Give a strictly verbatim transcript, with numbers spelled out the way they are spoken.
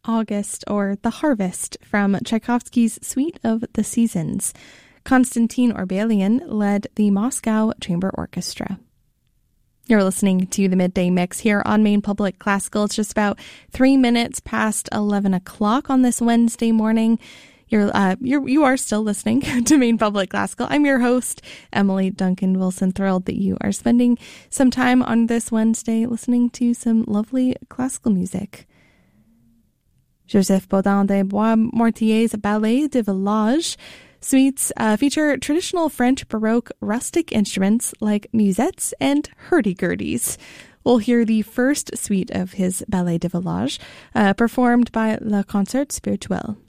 August, or The Harvest, from Tchaikovsky's Suite of the Seasons. Konstantin Orbelian led the Moscow Chamber Orchestra. You're listening to the Midday Mix here on Maine Public Classical. It's just about three minutes past eleven o'clock on this Wednesday morning. You're, uh, you're, you are still listening to Maine Public Classical. I'm your host, Emily Duncan Wilson. Thrilled that you are spending some time on this Wednesday listening to some lovely classical music. Joseph Bodin des Bois-Mortier's Ballet de Village suites uh, feature traditional French Baroque rustic instruments like musettes and hurdy-gurdies. We'll hear the first suite of his Ballet de Village, uh, performed by Le Concert Spirituel.